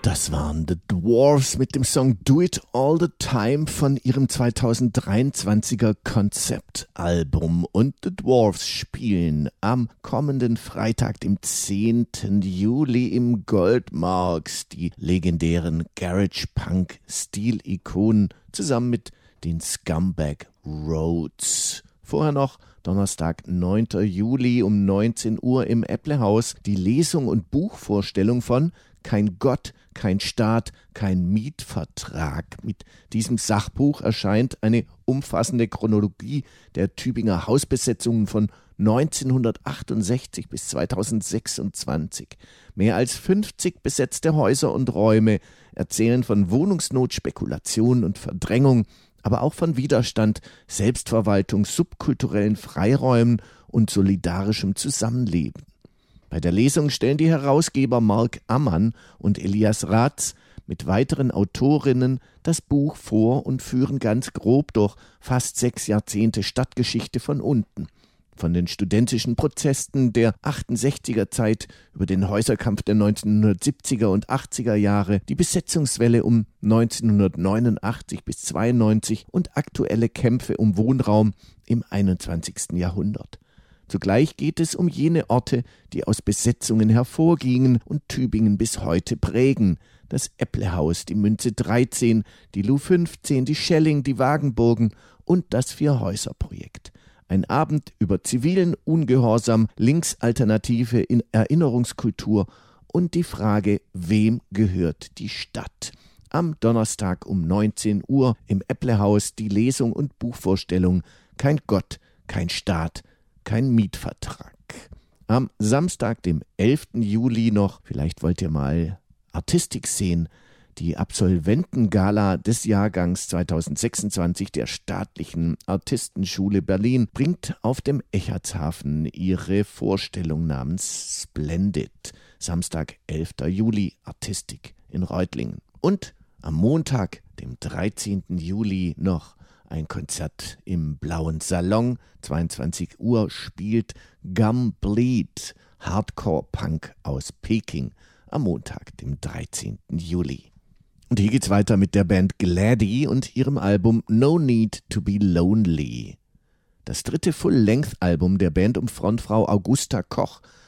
Das waren The Dwarfs mit dem Song Do It All the Time von ihrem 2023er Konzeptalbum. Und The Dwarfs spielen am kommenden Freitag, dem 10. Juli im Goldmarks, die legendären Garage-Punk-Stilikonen zusammen mit den Scumbag Rhodes. Vorher noch Donnerstag, 9. Juli um 19 Uhr im Äpplehaus die Lesung und Buchvorstellung von Kein Gott, kein Staat, kein Mietvertrag. Mit diesem Sachbuch erscheint eine umfassende Chronologie der Tübinger Hausbesetzungen von 1968 bis 2026. Mehr als 50 besetzte Häuser und Räume erzählen von Wohnungsnot, Spekulation und Verdrängung, aber auch von Widerstand, Selbstverwaltung, subkulturellen Freiräumen und solidarischem Zusammenleben. Bei der Lesung stellen die Herausgeber Mark Ammann und Elias Ratz mit weiteren Autorinnen das Buch vor und führen ganz grob durch fast 6 Jahrzehnte Stadtgeschichte von unten. Von den studentischen Protesten der 68er Zeit über den Häuserkampf der 1970er und 80er Jahre, die Besetzungswelle um 1989 bis 92 und aktuelle Kämpfe um Wohnraum im 21. Jahrhundert. Zugleich geht es um jene Orte, die aus Besetzungen hervorgingen und Tübingen bis heute prägen. Das Äpplehaus, die Münze 13, die Lu 15, die Schelling, die Wagenburgen und das Vierhäuser-Projekt. Ein Abend über zivilen Ungehorsam, Linksalternative in Erinnerungskultur und die Frage, wem gehört die Stadt? Am Donnerstag um 19 Uhr im Äpplehaus die Lesung und Buchvorstellung Kein Gott, kein Staat, kein Mietvertrag. Am Samstag, dem 11. Juli noch, vielleicht wollt ihr mal Artistik sehen, die Absolventengala des Jahrgangs 2026 der Staatlichen Artistenschule Berlin bringt auf dem Echartshafen ihre Vorstellung namens Splendid. Samstag, 11. Juli, Artistik in Reutlingen. Und am Montag, dem 13. Juli noch ein Konzert im Blauen Salon. 22 Uhr spielt Gum Bleed, Hardcore-Punk aus Peking, am Montag, dem 13. Juli. Und hier geht's weiter mit der Band Gladdy und ihrem Album No Need to Be Lonely. Das dritte Full-Length-Album der Band um Frontfrau Augusta Koch